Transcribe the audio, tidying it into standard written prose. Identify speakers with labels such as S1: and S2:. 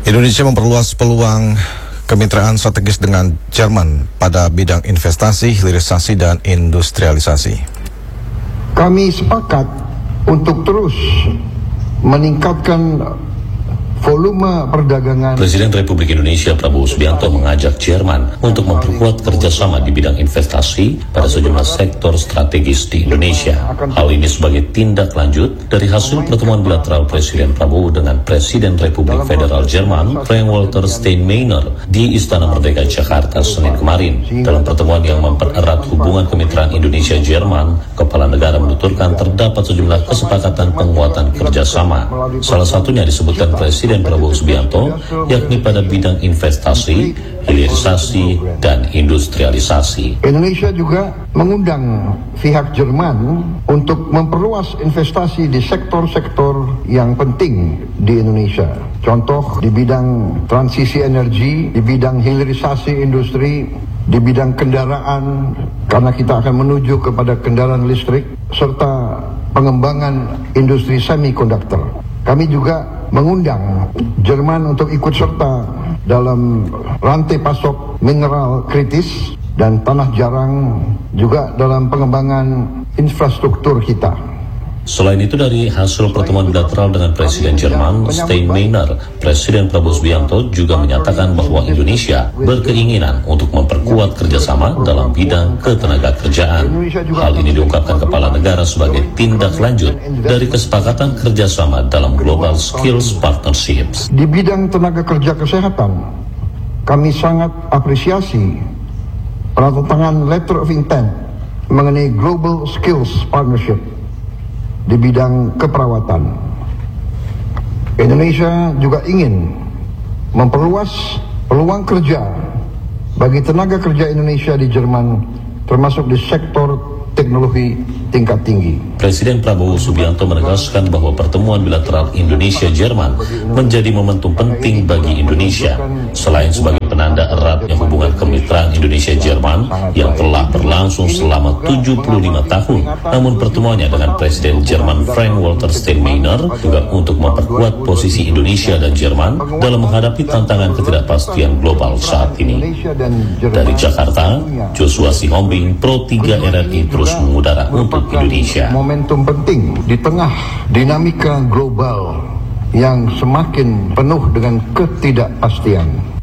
S1: Indonesia memperluas peluang kemitraan strategis dengan Jerman pada bidang investasi, hilirisasi, dan industrialisasi.
S2: Kami sepakat untuk terus meningkatkan volume perdagangan.
S3: Presiden Republik Indonesia Prabowo Subianto mengajak Jerman untuk memperkuat kerjasama di bidang investasi pada sejumlah sektor strategis di Indonesia. Hal ini sebagai tindak lanjut dari hasil pertemuan bilateral Presiden Prabowo dengan Presiden Republik Federal Jerman Frank-Walter Steinmeier di Istana Merdeka Jakarta Senin kemarin. Dalam pertemuan yang mempererat hubungan kemitraan Indonesia-Jerman, kepala negara menuturkan terdapat sejumlah kesepakatan penguatan kerjasama. Salah satunya disebutkan Presiden Prabowo Subianto, yakni pada bidang investasi, hilirisasi, dan industrialisasi.
S2: Indonesia juga mengundang pihak Jerman untuk memperluas investasi di sektor-sektor yang penting di Indonesia. Contoh di bidang transisi energi, di bidang hilirisasi industri, di bidang kendaraan, karena kita akan menuju kepada kendaraan listrik, serta pengembangan industri semikonduktor. Kami juga mengundang Jerman untuk ikut serta dalam rantai pasok mineral kritis dan tanah jarang, juga dalam pengembangan infrastruktur kita.
S3: Selain itu, dari hasil pertemuan bilateral dengan Presiden Jerman Steinmeier, Presiden Prabowo Subianto juga menyatakan bahwa Indonesia berkeinginan untuk memperkuat kerjasama dalam bidang ketenagakerjaan. Hal ini diungkapkan kepala negara sebagai tindak lanjut dari kesepakatan kerjasama dalam Global Skills Partnerships.
S2: Di bidang tenaga kerja kesehatan, kami sangat apresiasi penandatanganan letter of intent mengenai Global Skills Partnership di bidang keperawatan. Indonesia juga ingin memperluas peluang kerja bagi tenaga kerja Indonesia di Jerman, termasuk di sektor teknologi tingkat tinggi.
S3: Presiden Prabowo Subianto menegaskan bahwa pertemuan bilateral Indonesia-Jerman menjadi momentum penting bagi Indonesia. Selain sebagai penanda eratnya hubungan kemitraan Indonesia-Jerman yang telah berlangsung selama 75 tahun, namun pertemuannya dengan Presiden Jerman Frank-Walter Steinmeier juga untuk memperkuat posisi Indonesia dan Jerman dalam menghadapi tantangan ketidakpastian global saat ini. Dari Jakarta, Joshua Sihombing, Pro 3 RRI terus mengudara untuk Indonesia.
S2: Momentum penting di tengah dinamika global yang semakin penuh dengan ketidakpastian.